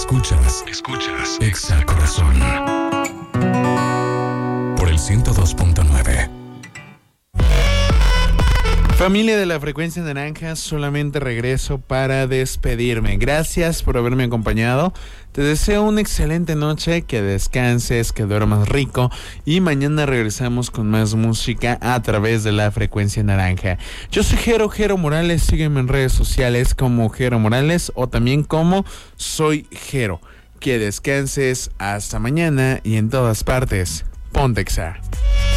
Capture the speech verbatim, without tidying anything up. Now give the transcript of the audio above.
Escuchas, escuchas Exa Corazón por el ciento dos punto nueve. Familia de la Frecuencia Naranja, solamente regreso para despedirme. Gracias por haberme acompañado. Te deseo una excelente noche, que descanses, que duermas rico y mañana regresamos con más música a través de la Frecuencia Naranja. Yo soy Jero, Jero Morales, sígueme en redes sociales como Jero Morales o también como Soy Jero. Que descanses, hasta mañana y en todas partes, ponte Exa.